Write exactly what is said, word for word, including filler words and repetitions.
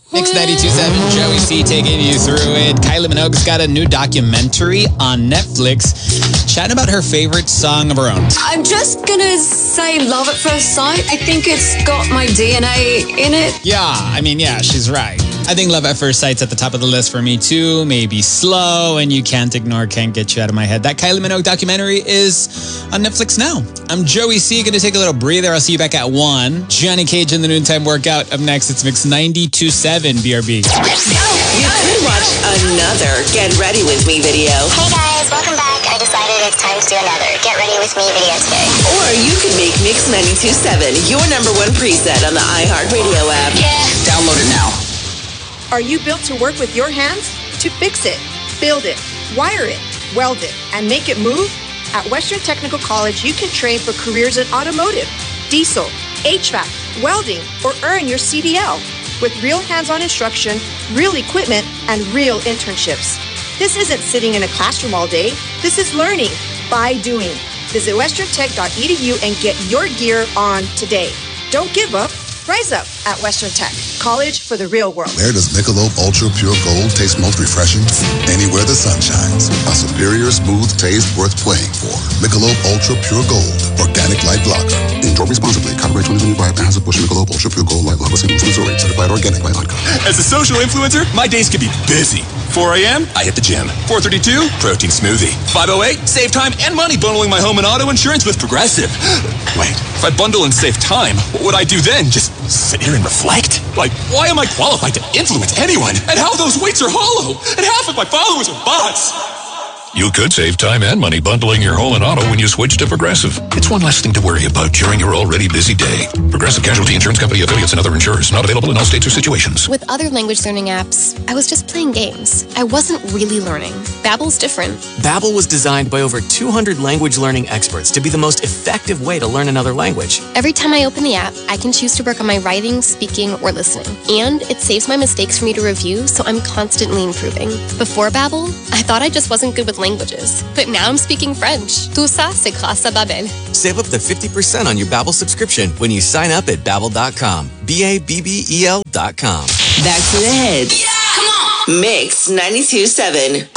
Mix ninety-two point seven, Joey C taking you through it. Kylie Minogue's got a new documentary on Netflix, chatting about her favorite song of her own. I'm just gonna say love at first sight. I think it's got my D N A in it. Yeah, I mean, yeah, she's right. I think Love at First Sight's at the top of the list for me too. Maybe Slow and You Can't Ignore, Can't Get You Out of My Head. That Kylie Minogue documentary is on Netflix now. I'm Joey C, gonna take a little breather. I'll see you back at one. Johnny Cage in the Noontime Workout. Up next, it's Mix ninety-two point seven B R B. You could watch another Get Ready With Me video. Hey guys, welcome back. I decided it's time to do another Get Ready With Me video today. Or you could make Mix ninety-two point seven your number one preset on the iHeartRadio app. Yeah. Download it now. Are you built to work with your hands? To fix it, build it, wire it, weld it, and make it move? At Western Technical College, you can train for careers in automotive, diesel, H V A C, welding, or earn your C D L with real hands-on instruction, real equipment, and real internships. This isn't sitting in a classroom all day. This is learning by doing. Visit western tech dot e d u and get your gear on today. Don't give up. Rise up at Western Tech, college for the real world. Where does Michelob Ultra Pure Gold taste most refreshing? Anywhere the sun shines. A superior smooth taste worth playing for. Michelob Ultra Pure Gold, organic light lager. Enjoy responsibly. Copyright twenty twenty-five. Anheuser-Busch Michelob Ultra Pure Gold Light Lager, Saint Louis, Missouri. Certified organic by Vodka. As a social influencer, my days can be busy. four a.m., I hit the gym. four thirty-two, protein smoothie. five oh eight, save time and money bundling my home and auto insurance with Progressive. Wait, if I bundle and save time, what would I do then? Just sit here and reflect? Like, why am I qualified to influence anyone? And how those weights are hollow? And half of my followers are bots. You could save time and money bundling your home and auto when you switch to Progressive. It's one less thing to worry about during your already busy day. Progressive Casualty Insurance Company affiliates and other insurers. Not available in all states or situations. With other language learning apps, I was just playing games. I wasn't really learning. Babbel's different. Babbel was designed by over two hundred language learning experts to be the most effective way to learn another language. Every time I open the app, I can choose to work on my writing, speaking, or listening. And it saves my mistakes for me to review, so I'm constantly improving. Before Babbel, I thought I just wasn't good with languages. But now I'm speaking French. Tout ça, c'est grâce à Babbel. Save up to fifty percent on your Babbel subscription when you sign up at babbel dot com. B A B B E L dot com. Back to the head. Yeah! Come on! Mix ninety-two point seven.